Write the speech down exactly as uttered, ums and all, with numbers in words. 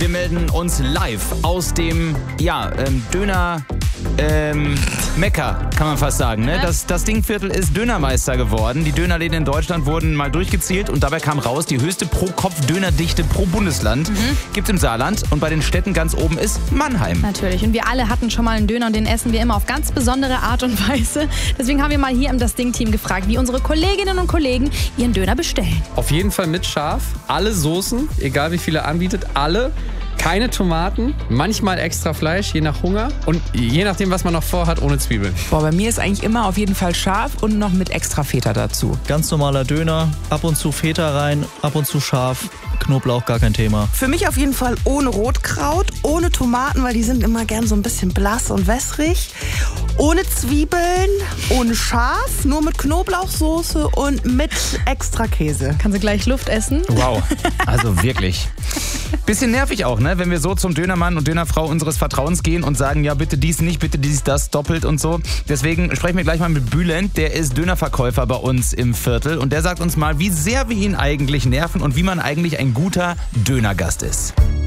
Wir melden uns live aus dem, ja, ähm, Döner... Ähm, Mekka, kann man fast sagen. Ne? Das, das Dingviertel ist Dönermeister geworden. Die Dönerläden in Deutschland wurden mal durchgezählt und dabei kam raus, die höchste Pro-Kopf-Dönerdichte pro Bundesland mhm. gibt es im Saarland und bei den Städten ganz oben ist Mannheim. Natürlich. Und wir alle hatten schon mal einen Döner und den essen wir immer auf ganz besondere Art und Weise. Deswegen haben wir mal hier im Das Ding-Team gefragt, wie unsere Kolleginnen und Kollegen ihren Döner bestellen. Auf jeden Fall mit Schaf, alle Soßen, egal wie viele anbietet, alle. Keine Tomaten, manchmal extra Fleisch, je nach Hunger und je nachdem, was man noch vorhat, ohne Zwiebeln. Boah, bei mir ist eigentlich immer auf jeden Fall scharf und noch mit extra Feta dazu. Ganz normaler Döner, ab und zu Feta rein, ab und zu scharf, Knoblauch gar kein Thema. Für mich auf jeden Fall ohne Rotkraut, ohne Tomaten, weil die sind immer gern so ein bisschen blass und wässrig. Ohne Zwiebeln, ohne Schaf, nur mit Knoblauchsoße und mit extra Käse. Kannst du gleich Luft essen? Wow, also wirklich. Bisschen nervig auch, ne? Wenn wir so zum Dönermann und Dönerfrau unseres Vertrauens gehen und sagen, ja bitte dies nicht, bitte dies, das, doppelt und so. Deswegen sprechen wir gleich mal mit Bülent, der ist Dönerverkäufer bei uns im Viertel und der sagt uns mal, wie sehr wir ihn eigentlich nerven und wie man eigentlich ein guter Dönergast ist.